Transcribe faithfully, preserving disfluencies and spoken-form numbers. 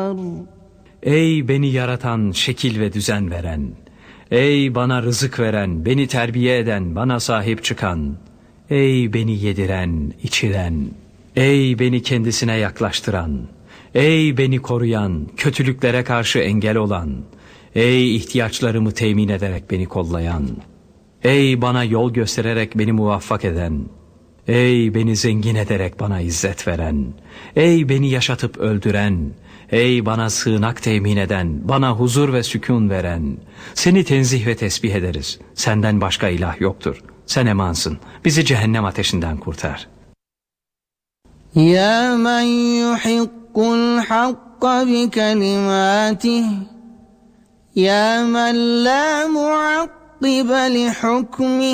Ey beni yaratan, şekil ve düzen veren, ey bana rızık veren, beni terbiye eden, bana sahip çıkan, ey beni yediren, içiren, ey beni kendisine yaklaştıran, ey beni koruyan, kötülüklere karşı engel olan, ey ihtiyaçlarımı temin ederek beni kollayan, ey bana yol göstererek beni muvaffak eden, ey beni zengin ederek bana izzet veren, ey beni yaşatıp öldüren, ey bana sığınak temin eden, bana huzur ve sükun veren, seni tenzih ve tesbih ederiz. Senden başka ilah yoktur. Sen emansın. Bizi cehennem ateşinden kurtar. Ya men yuhiqqul hakka bi kelimatih, ya men la muakkibe li hukmih.